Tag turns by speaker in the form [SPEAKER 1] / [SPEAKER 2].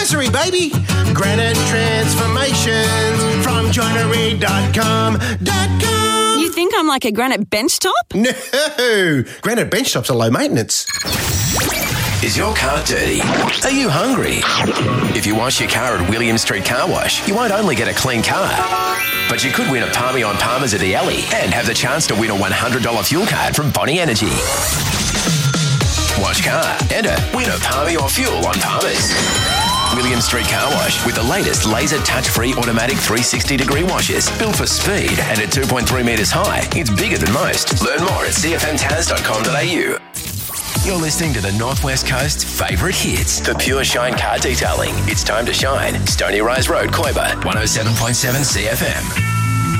[SPEAKER 1] anniversary, baby. Granite Transformations from joinery.com.com.
[SPEAKER 2] You think I'm like a granite bench top?
[SPEAKER 1] No, granite bench tops are low maintenance.
[SPEAKER 3] Is your car dirty? Are you hungry? If you wash your car at William Street Car Wash, you won't only get a clean car, but you could win a Palmy on Palmers at the Alley and have the chance to win a $100 fuel card from Bonnie Energy. Wash car, enter, win a Palmy or fuel on Palmers. William Street Car Wash with the latest laser touch-free automatic 360-degree washes. Built for speed and at 2.3 metres high, it's bigger than most. Learn more at cfmtaz.com.au. You're listening to the Northwest Coast's favourite hits for Pure Shine Car Detailing. It's time to shine. Stony Rise Road, Koiba, 107.7 CFM.